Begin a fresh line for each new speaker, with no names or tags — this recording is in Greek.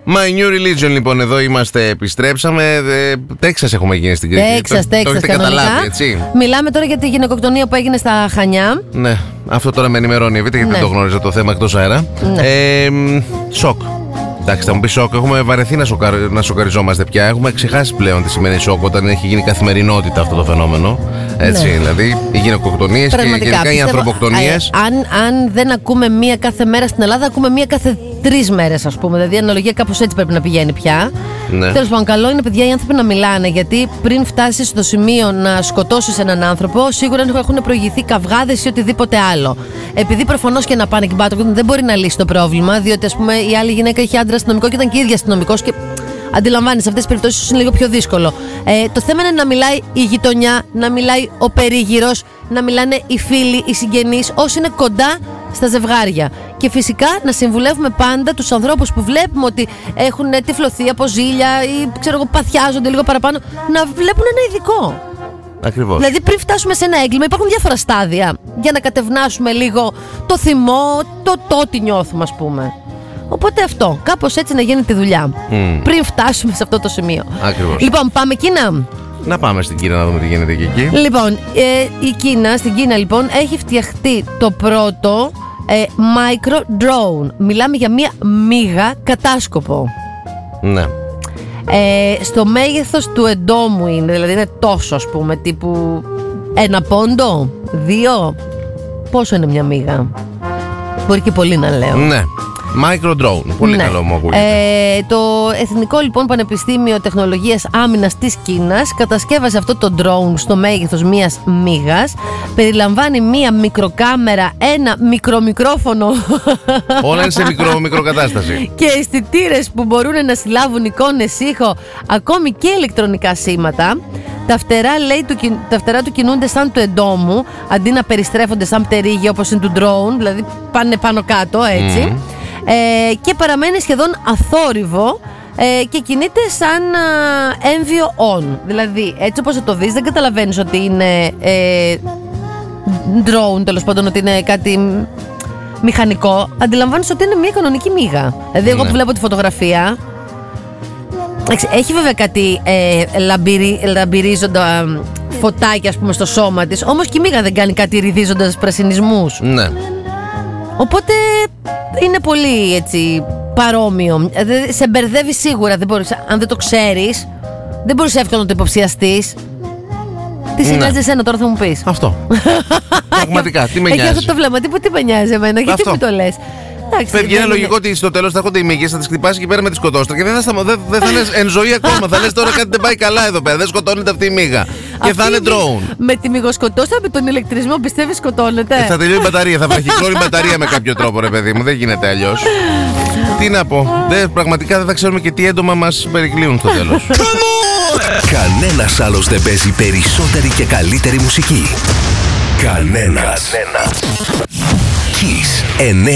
My New Religion, λοιπόν, εδώ είμαστε, επιστρέψαμε. Τέξας έχουμε γίνει στην Κρήτη.
Τέξας,
το έχετε καταλάβει, έτσι.
Μιλάμε τώρα για τη γυναικοκτονία που έγινε στα Χανιά.
Ναι, αυτό τώρα με ενημερώνει η Εβίτα, γιατί δεν το γνώριζα το θέμα εκτός αέρα.
Ναι.
Σοκ. Εντάξει, θα μου πει σοκ. Έχουμε βαρεθεί να σοκαριζόμαστε πια. Έχουμε ξεχάσει πλέον τι σημαίνει σοκ όταν έχει γίνει καθημερινότητα αυτό το φαινόμενο. Έτσι, ναι. Δηλαδή, οι γυναικοκτονίες και γενικά οι ανθρωποκτονίες.
Αν δεν ακούμε μία κάθε μέρα στην Ελλάδα, ακούμε μία κάθε 3 μέρες, ας πούμε. Δηλαδή, η αναλογία κάπως έτσι πρέπει να πηγαίνει πια. Ναι. Τέλος πάντων, καλό είναι, παιδιά, οι άνθρωποι να μιλάνε. Γιατί πριν φτάσεις στο σημείο να σκοτώσεις έναν άνθρωπο, σίγουρα έχουν προηγηθεί καυγάδες ή οτιδήποτε άλλο. Επειδή προφανώς και να πάνε και μπάτο, δεν μπορεί να λύσει το πρόβλημα, διότι, ας πούμε, η άλλη γυναίκα είχε άντρα αστυνομικό και ήταν και η ίδια αστυνομικός και αντιλαμβάνεις, σε αυτές τις περιπτώσεις είναι λίγο πιο δύσκολο. Το θέμα είναι να μιλάει η γειτονιά, να μιλάει ο περίγυρος, να μιλάνε οι φίλοι, οι συγγενείς, όσοι είναι κοντά στα ζευγάρια. Και φυσικά να συμβουλεύουμε πάντα τους ανθρώπους που βλέπουμε ότι έχουν τυφλωθεί από ζήλια ή παθιάζονται λίγο παραπάνω, να βλέπουν ένα ειδικό.
Ακριβώς.
Δηλαδή, πριν φτάσουμε σε ένα έγκλημα, υπάρχουν διάφορα στάδια για να κατευνάσουμε λίγο το θυμό, το τι νιώθουμε, ας πούμε. Οπότε αυτό, κάπως έτσι να γίνει τη δουλειά. Πριν φτάσουμε σε αυτό το σημείο.
Ακριβώς.
Λοιπόν, πάμε Κίνα.
Να πάμε στην Κίνα να δούμε τι γίνεται και εκεί.
Λοιπόν, στην Κίνα λοιπόν έχει φτιαχτεί το πρώτο micro drone. Μιλάμε για μία μύγα κατάσκοπο.
Ναι.
Στο μέγεθος του εντόμου είναι, δηλαδή είναι τόσο, ας πούμε, τύπου 1 πόντο, 2. Πόσο είναι μια μύγα? Μπορεί και πολύ να λέω.
Ναι. Micro drone. Πολύ καλό μου ακούγεται.
Το Εθνικό λοιπόν Πανεπιστήμιο Τεχνολογίας Άμυνας της Κίνας κατασκεύασε αυτό το drone στο μέγεθος μιας μύγας. Περιλαμβάνει μία μικροκάμερα, ένα μικρομικρόφωνο.
Όλα είναι σε μικροκατάσταση.
Και αισθητήρες που μπορούν να συλλάβουν εικόνες, ήχο, ακόμη και ηλεκτρονικά σήματα. Τα φτερά του κινούνται σαν του εντόμου, αντί να περιστρέφονται σαν πτερίγια όπως είναι του drone, δηλαδή πάνε πάνω κάτω έτσι. Και παραμένει σχεδόν αθόρυβο και κινείται σαν έμβιο on. Δηλαδή, έτσι όπως θα το δεις, δεν καταλαβαίνεις ότι είναι drone, τέλος πάντων, ότι είναι κάτι μηχανικό. Αντιλαμβάνεις ότι είναι μια κανονική μύγα. Δηλαδή, εγώ που βλέπω τη φωτογραφία, έχει βέβαια κάτι λαμπυρίζοντα φωτάκια, ας πούμε, στο σώμα της. Όμως και η μύγα δεν κάνει κάτι ρυθίζοντας πρασινισμούς.
Ναι.
Οπότε είναι πολύ έτσι παρόμοιο. Σε μπερδεύει σίγουρα. Δεν μπορείς, αν δεν το ξέρεις, δεν μπορείς εύκολα να το υποψιαστείς. Τι σε νοιάζει εσένα τώρα, θα μου πεις?
Αυτό. Πραγματικά, τι με νοιάζει?
Έχει αυτό το βλέμμα. Τι με νοιάζει εμένα, γιατί μου το λες?
Παιδιά, είναι λογικό ότι στο τέλος θα έρχονται οι μύγες, θα τις χτυπάσει εκεί πέρα με τη σκοτώστρα και δεν θα λες εν ζωή ακόμα. Θα λες τώρα κάτι δεν πάει καλά εδώ πέρα. Δεν σκοτώνεται αυτή η μύγα. Και θα είναι drone.
Με τη μυγοσκοτώστρα, με τον ηλεκτρισμό, πιστεύεις σκοτώνεται?
Θα τελειώσει η μπαταρία. Θα βραχυκλώνει η μπαταρία με κάποιο τρόπο, ρε παιδί μου. Δεν γίνεται αλλιώς. Τι να πω. Πραγματικά δεν θα ξέρουμε και τι έντομα μας περικλείουν στο τέλος.
Κανένας άλλος δεν παίζει περισσότερη και καλύτερη μουσική. Κανένας. Kiss 9.